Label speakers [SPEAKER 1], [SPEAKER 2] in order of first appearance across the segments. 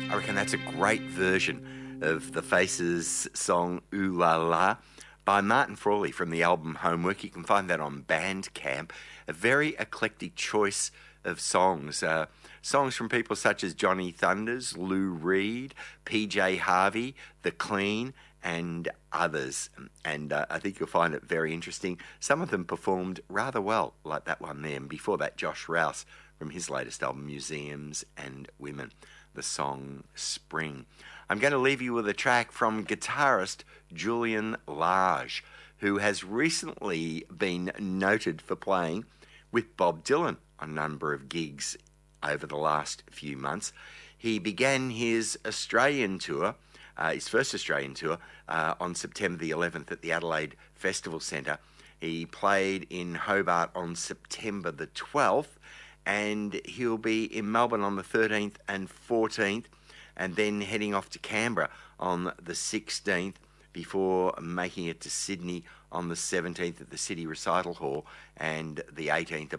[SPEAKER 1] I reckon that's a great version of the Faces song Ooh La La by Martin Frawley from the album Homework. You can find that on Bandcamp. A very eclectic choice of songs. Songs from people such as Johnny Thunders, Lou Reed, PJ Harvey, The Clean, and others. And I think you'll find it very interesting. Some of them performed rather well, like that one there. And before that, Josh Rouse from his latest album, Museums and Women, the song Spring. I'm going to leave you with a track from guitarist Julian Lage, who has recently been noted for playing with Bob Dylan on a number of gigs over the last few months. He began his Australian tour, his first Australian tour, on September the 11th at the Adelaide Festival Centre. He played in Hobart on September the 12th, and he'll be in Melbourne on the 13th and 14th, and then heading off to Canberra on the 16th before making it to Sydney on the 17th at the City Recital Hall and the 18th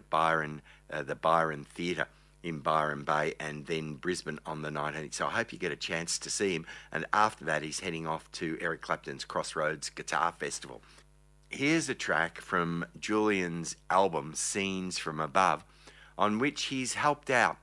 [SPEAKER 1] at the Byron Theatre in Byron Bay, and then Brisbane on the 19th. So I hope you get a chance to see him. And after that, he's heading off to Eric Clapton's Crossroads Guitar Festival. Here's a track from Julian's album, Scenes from Above, on which he's helped out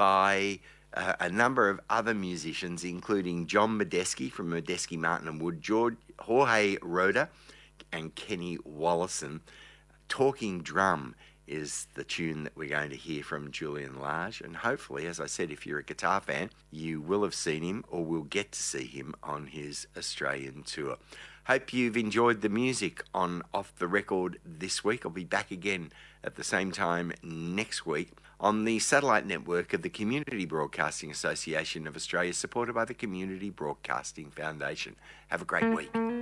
[SPEAKER 1] by a number of other musicians, including John Medeski from Medeski, Martin and Wood, Jorge Roda, and Kenny Wollison. Talking Drum is the tune that we're going to hear from Julian Lage, and hopefully, as I said, if you're a guitar fan, you will have seen him or will get to see him on his Australian tour. Hope you've enjoyed the music on Off the Record this week. I'll be back again at the same time next week on the satellite network of the Community Broadcasting Association of Australia, supported by the Community Broadcasting Foundation. Have a great week.